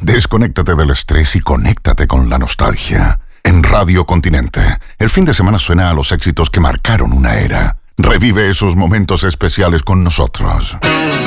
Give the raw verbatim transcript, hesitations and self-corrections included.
Desconéctate del estrés y conéctate con la nostalgia. En Radio Continente, el fin de semana suena a los éxitos que marcaron una era. Revive esos momentos especiales con nosotros.